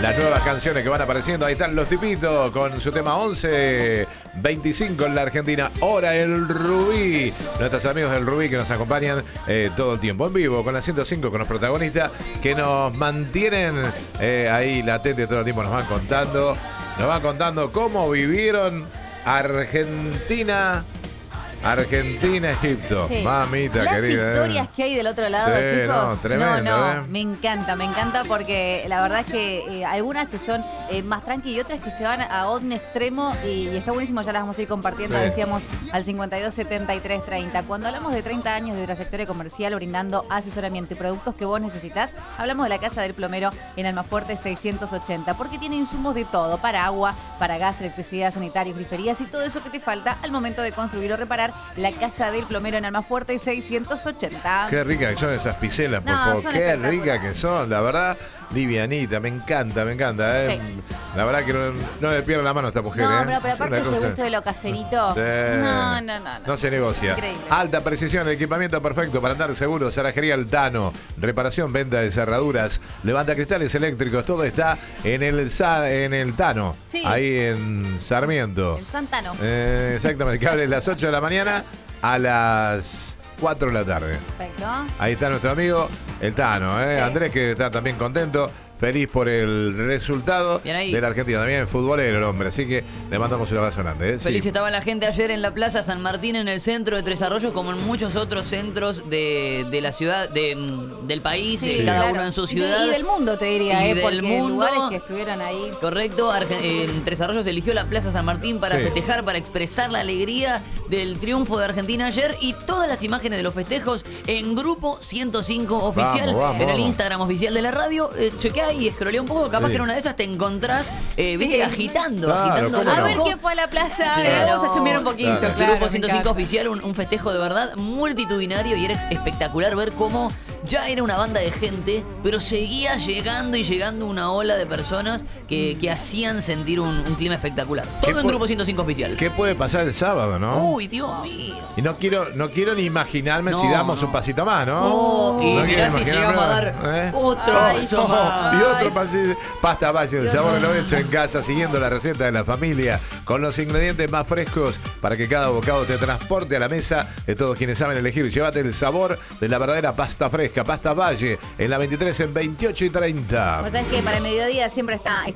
las nuevas canciones que van apareciendo. Ahí están los tipitos con su tema 11:25 en la Argentina. Hora el Rubí. Nuestros amigos del Rubí que nos acompañan todo el tiempo en vivo con la 105, con los protagonistas que nos mantienen ahí latentes todo el tiempo. Nos van contando cómo vivieron Argentina-Egipto. Sí. Mamita las querida. Las historias que hay del otro lado, sí, chicos. No, tremendo, me encanta porque la verdad es que algunas que son más tranqui y otras que se van a un extremo y está buenísimo, ya las vamos a ir compartiendo, sí. Decíamos al 52 73 30. Cuando hablamos de 30 años de trayectoria comercial brindando asesoramiento y productos que vos necesitas, hablamos de la Casa del Plomero en Almafuerte 680, porque tiene insumos de todo, para agua, para gas, electricidad, sanitarios, griferías y todo eso que te falta al momento de construir o reparar. La Casa del Plomero en Almafuerte 680. Qué ricas que son esas piselas, por favor. Qué ricas que son, la verdad. Livianita, me encanta. Sí. La verdad que no le pierdo la mano a esta mujer. No, pero aparte ese gusto de lo caserito. Sí. No. No se negocia. Increíble. Alta precisión, equipamiento perfecto para andar seguro. Cerrajería El Tano. Reparación, venta de cerraduras, levanta cristales eléctricos. Todo está en el Tano. Sí. Ahí en Sarmiento. El Santano. Exactamente, que abre las 8 de la mañana a las 4 de la tarde. Perfecto. Ahí está nuestro amigo el Tano, Sí. Andrés, que está también contento, feliz por el resultado de la Argentina. También futbolero el hombre, así que le mandamos un abrazo grande. Feliz Sí. estaba la gente ayer en la Plaza San Martín, en el centro de Tres Arroyos, como en muchos otros centros de la ciudad, del país, Sí, cada claro. uno en su ciudad. Y del mundo, te diría, Y del porque mundo. lugares que estuvieron ahí. Correcto, en Tres Arroyos eligió la Plaza San Martín para Sí. festejar, para expresar la alegría del triunfo de Argentina ayer, y todas las imágenes de los festejos en Grupo 105 Oficial, Vamos. en el Instagram oficial de la radio. Chequea y escrolea un poco, capaz Sí. que en una de esas te encontrás, viste, agitando. Claro, ¿cómo A no? ver quién fue a la plaza. Claro. Vamos a chumear un poquito. Claro. Claro, Grupo me 105 encanta. Oficial, un festejo de verdad multitudinario, y era espectacular ver cómo ya era una banda de gente, pero seguía llegando una ola de personas que hacían sentir un clima espectacular. Todo en Grupo 105 Oficial. ¿Qué puede pasar el sábado, no? Uy, Dios mío. Y no quiero ni imaginarme No, si damos no. un pasito más, ¿no? Y No mirá quiero si imaginarme, llegamos a dar otro paso más. Y otro pasito. Pasta base, el sabor lo hecho en casa, siguiendo la receta de la familia, con los ingredientes más frescos para que cada bocado te transporte a la mesa de todos quienes saben elegir. Llévate el sabor de la verdadera pasta fresca, Pasta Valle, en la 23 en 28 y 30. Vos sabés que para el mediodía siempre está